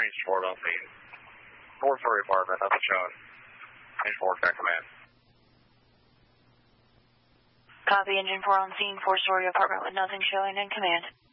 range 4 on scene. 4-story apartment, nothing showing. Range 4, check command. Copy, engine 4 on scene, 4-story apartment with nothing showing in command.